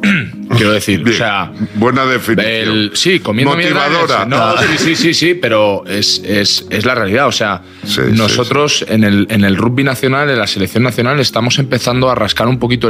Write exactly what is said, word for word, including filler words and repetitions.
Quiero decir, Bien, o sea... buena definición. El, sí, comiendo motivadora. mierda. No, sí, sí, sí, sí, pero es, es, es la realidad. O sea, Sí, nosotros sí, sí. En, el, en el rugby nacional, en la selección nacional, estamos empezando a rascar un poquito